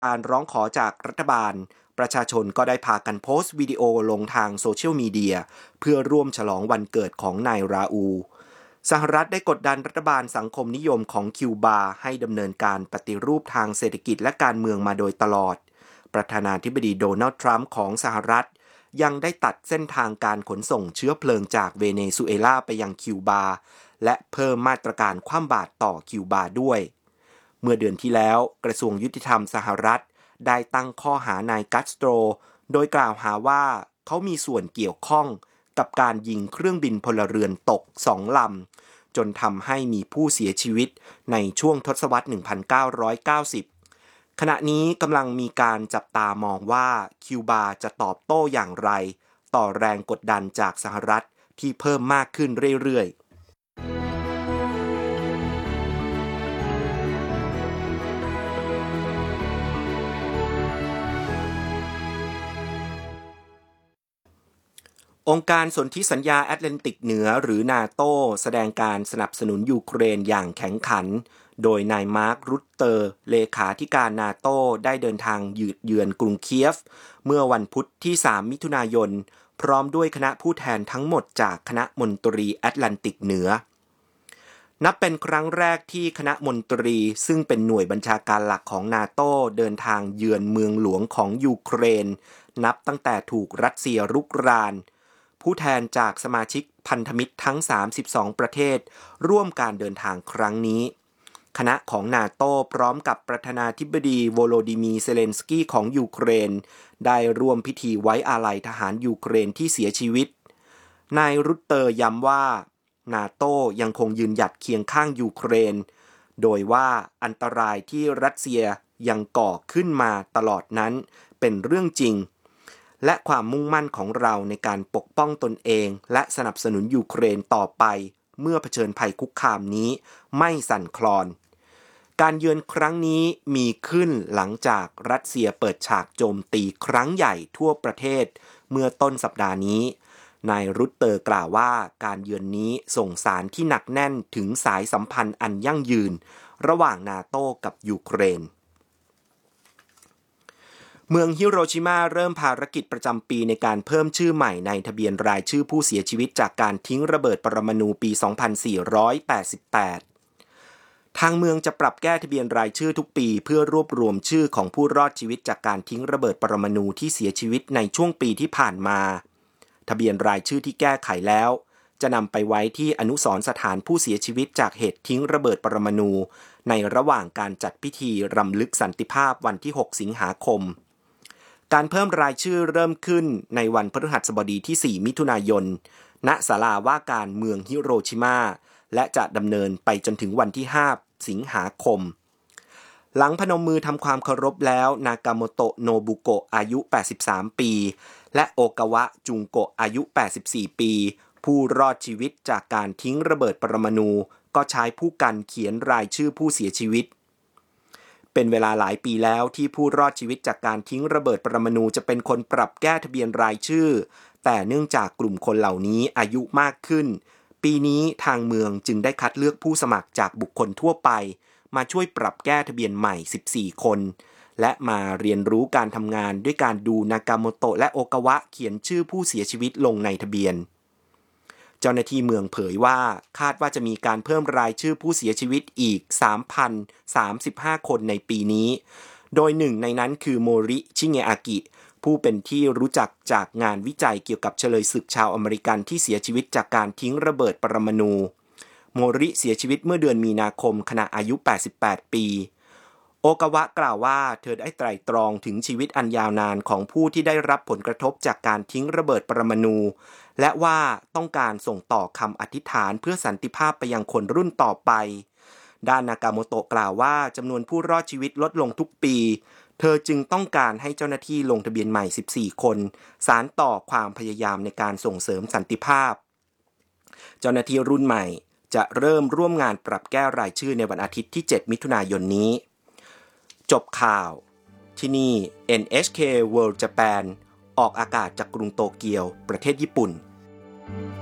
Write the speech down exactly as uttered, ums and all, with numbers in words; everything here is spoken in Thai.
การร้องขอจากรัฐบาลประชาชนก็ได้พากันโพสต์วิดีโอลงทางโซเชียลมีเดียเพื่อร่วมฉลองวันเกิดของนายราอูลสหรัฐได้กดดันรัฐบาลสังคมนิยมของคิวบาให้ดำเนินการปฏิรูปทางเศรษฐกิจและการเมืองมาโดยตลอดประธานาธิบดีโดนัลด์ทรัมป์ของสหรัฐยังได้ตัดเส้นทางการขนส่งเชื้อเพลิงจากเวเนซุเอลาไปยังคิวบาและเพิ่มมาตรการคว่ำบาตรต่อคิวบาด้วยเมื่อเดือนที่แล้วกระทรวงยุติธรรมสหรัฐได้ตั้งข้อหานายกัสโตรโดยกล่าวหาว่าเขามีส่วนเกี่ยวข้องกับการยิงเครื่องบินพลเรือนตกสองลำจนทำให้มีผู้เสียชีวิตในช่วงทศวรรษ หนึ่งพันเก้าร้อยเก้าสิบ ขณะนี้กำลังมีการจับตามองว่าคิวบาจะตอบโต้อย่างไรต่อแรงกดดันจากสหรัฐที่เพิ่มมากขึ้นเรื่อยๆองค์การสนธิสัญญาแอตแลนติกเหนือหรือนาโตแสดงการสนับสนุนยูเครนอย่างแข็งขันโดยนายมาร์ค รุตเตอร์เลขาธิการนาโตได้เดินทางเยือนกรุงเคียฟเมื่อวันพุธที่สามมิถุนายนพร้อมด้วยคณะผู้แทนทั้งหมดจากคณะมนตรีแอตแลนติกเหนือนับเป็นครั้งแรกที่คณะมนตรีซึ่งเป็นหน่วยบัญชาการหลักของนาโตเดินทางเยือนเมืองหลวงของยูเครนนับตั้งแต่ถูกรัสเซียรุกรานผู้แทนจากสมาชิกพันธมิตรทั้งสามสิบสองประเทศร่วมการเดินทางครั้งนี้คณะของนาโตพร้อมกับประธานาธิบดีโวโลดิมีร์เซเลนสกี้ของยูเครนได้ร่วมพิธีไว้อาลัยทหารยูเครนที่เสียชีวิตนายรุตเตอร์ย้ำว่านาโตยังคงยืนหยัดเคียงข้างยูเครนโดยว่าอันตรายที่รัสเซียยังก่อขึ้นมาตลอดนั้นเป็นเรื่องจริงและความมุ่งมั่นของเราในการปกป้องตนเองและสนับสนุนยูเครนต่อไปเมื่อเผชิญภัยคุกคามนี้ไม่สั่นคลอนการเยือนครั้งนี้มีขึ้นหลังจากรัสเซียเปิดฉากโจมตีครั้งใหญ่ทั่วประเทศเมื่อต้นสัปดาห์นี้นายรุตเตอร์กล่าวว่าการเยือนนี้ส่งสารที่หนักแน่นถึงสายสัมพันธ์อันยั่งยืนระหว่างนาโต้กับยูเครนเมืองฮิโรชิมาเริ่มภารกิจประจำปีในการเพิ่มชื่อใหม่ในทะเบียนรายชื่อผู้เสียชีวิตจากการทิ้งระเบิดปรมาณูปี สองพันสี่ร้อยแปดสิบแปด ทางเมืองจะปรับแก้ทะเบียนรายชื่อทุกปีเพื่อรวบรวมชื่อของผู้รอดชีวิตจากการทิ้งระเบิดปรมาณูที่เสียชีวิตในช่วงปีที่ผ่านมาทะเบียนรายชื่อที่แก้ไขแล้วจะนำไปไว้ที่อนุสรณ์สถานผู้เสียชีวิตจากเหตุทิ้งระเบิดปรมาณูในระหว่างการจัดพิธีรำลึกสันติภาพวันที่หกสิงหาคมการเพิ่มรายชื่อเริ่มขึ้นในวันพฤหัสบดีที่สี่มิถุนายนณศาลาว่าการเมืองฮิโรชิมาและจะดำเนินไปจนถึงวันที่ห้าสิงหาคมหลังพนมมือทำความเคารพแล้วนากาโมโตะโนบุโกะอายุแปดสิบสามปีและโอกาวะจุงโกะอายุแปดสิบสี่ปีผู้รอดชีวิตจากการทิ้งระเบิดปรมาณูก็ใช้ผู้กันเขียนรายชื่อผู้เสียชีวิตเป็นเวลาหลายปีแล้วที่ผู้รอดชีวิตจากการทิ้งระเบิดปรมาณูจะเป็นคนปรับแก้ทะเบียนรายชื่อแต่เนื่องจากกลุ่มคนเหล่านี้อายุมากขึ้นปีนี้ทางเมืองจึงได้คัดเลือกผู้สมัครจากบุคคลทั่วไปมาช่วยปรับแก้ทะเบียนใหม่สิบสี่คนและมาเรียนรู้การทำงานด้วยการดูนากาโมโตะและโอกาวะเขียนชื่อผู้เสียชีวิตลงในทะเบียนเจ้าหน้าที่เมืองเผยว่าคาดว่าจะมีการเพิ่มรายชื่อผู้เสียชีวิตอีก สามพันสามสิบห้า คนในปีนี้โดยหนึ่งในนั้นคือโมริชิเงอากิผู้เป็นที่รู้จักจากงานวิจัยเกี่ยวกับเฉลยศึกชาวอเมริกันที่เสียชีวิตจากการทิ้งระเบิดปรมาณูโมริเสียชีวิตเมื่อเดือนมีนาคมขณะอายุแปดสิบแปดปีโอกาวะกล่าวว่าเธอได้ไตร่ตรองถึงชีวิตอันยาวนานของผู้ที่ได้รับผลกระทบจากการทิ้งระเบิดปรมาณูและว่าต้องการส่งต่อคำอธิษฐานเพื่อสันติภาพไปยังคนรุ่นต่อไปด้านนากาโมโตะกล่าวว่าจำนวนผู้รอดชีวิตลดลงทุกปีเธอจึงต้องการให้เจ้าหน้าที่ลงทะเบียนใหม่สิบสี่คนสานต่อความพยายามในการส่งเสริมสันติภาพเจ้าหน้าที่รุ่นใหม่จะเริ่มร่วมงานปรับแก้รายชื่อในวันอาทิตย์ที่เจ็ดมิถุนายนนี้จบข่าวที่นี่ เอ็น เอช เค World Japan ออกอากาศจากกรุงโตเกียวประเทศญี่ปุ่น